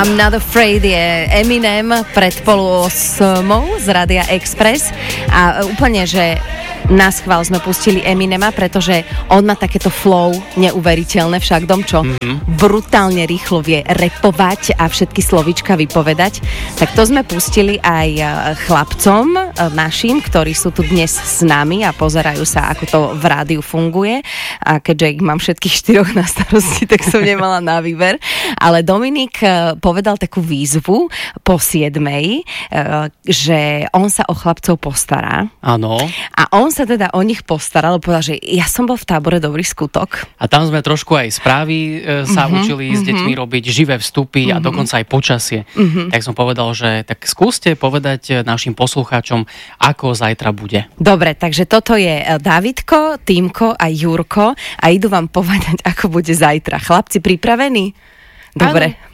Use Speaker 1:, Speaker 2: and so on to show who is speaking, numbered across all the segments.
Speaker 1: I'm Not Afraid je Eminem pred 7:30 z Rádia Express a úplne, že na schvál sme pustili Eminema, pretože on má takéto flow neuveriteľné, však Dom, čo? Brutálne rýchlo vie repovať a všetky slovíčka vypovedať. Tak to sme pustili aj chlapcom našim, ktorí sú tu dnes s nami a pozerajú sa, ako to v rádiu funguje. A keďže ich mám všetkých 4 na starosti, tak som nemala na výber. Ale Dominik povedal takú výzvu po 7:00, že on sa o chlapcov postará.
Speaker 2: Áno.
Speaker 1: A on sa teda o nich postaral, povedal, že ja som bol v tábore Dobrý skutok.
Speaker 2: A tam sme trošku aj správy sa učili s deťmi robiť živé vstupy a dokonca aj počasie. Tak som povedal, že tak skúste povedať našim poslucháčom, ako zajtra bude.
Speaker 1: Dobre, takže toto je Dávidko, Týmko a Jurko a idú vám povedať, ako bude zajtra. Chlapci, pripravení? Dobre.
Speaker 3: Áno.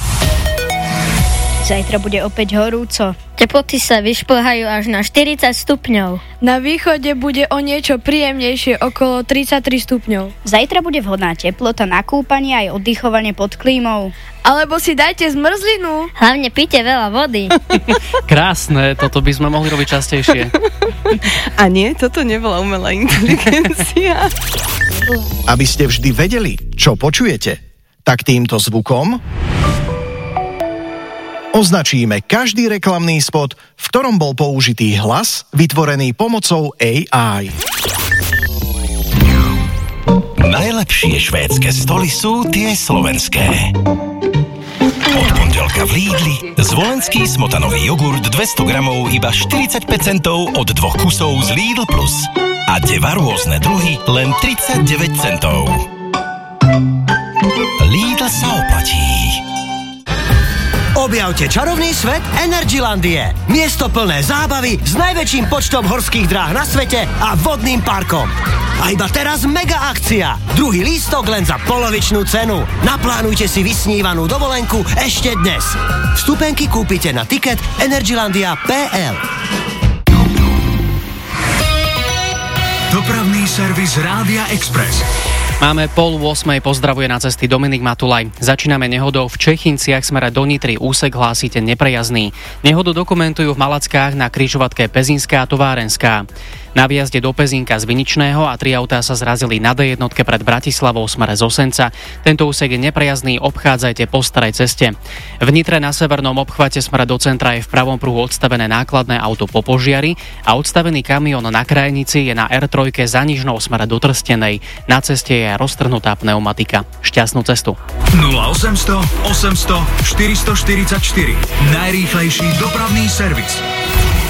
Speaker 3: Zajtra bude opäť horúco. Teploty sa vyšplhajú až na 40 stupňov.
Speaker 4: Na východe bude o niečo príjemnejšie, okolo 33 stupňov.
Speaker 3: Zajtra bude vhodná teplota na kúpanie aj oddychovanie pod klímou.
Speaker 4: Alebo si dajte zmrzlinu.
Speaker 3: Hlavne pite veľa vody.
Speaker 2: Krásne, toto by sme mohli robiť častejšie.
Speaker 1: A nie, toto nebola umelá inteligencia.
Speaker 5: Aby ste vždy vedeli, čo počujete, tak týmto zvukom označíme každý reklamný spot, v ktorom bol použitý hlas vytvorený pomocou AI.
Speaker 6: Najlepšie švédske stoly sú tie slovenské. Od pondelka v Lidli zvolenský smotanový jogurt 200 gramov iba 45 centov od 2 kusov z Lidl Plus. A deva rôzne druhy len 39 centov. Lidl sa oplatí.
Speaker 7: Objavte čarovný svet Energylandie. Miesto plné zábavy s najväčším počtom horských dráh na svete a vodným parkom. A iba teraz mega akcia. Druhý lístok len za polovičnú cenu. Naplánujte si vysnívanú dovolenku ešte dnes. Vstupenky kúpite na tiket energylandia.pl.
Speaker 8: Dopravný servis Rádia Express.
Speaker 2: Máme 7:30, pozdravuje na cesty Dominik Matulaj. Začíname nehodou v Čechinciach smere do Nitry, úsek hlásite neprejazný. Nehodu dokumentujú v Malackách na križovatke Pezinská a Továrenská. Na výjazde do Pezínka z Viničného a 3 autá sa zrazili na D1 pred Bratislavou smere z Osenca. Tento úsek je neprejazný, obchádzajte po starej ceste. V Nitre na severnom obchvate smere do centra je v pravom pruhu odstavené nákladné auto po požiari a odstavený kamión na krajnici je na R3 za Nižnou smere do Trstenej. Na ceste je roztrhnutá pneumatika. Šťastnú cestu.
Speaker 8: 0800 800 444. Najrýchlejší dopravný servis.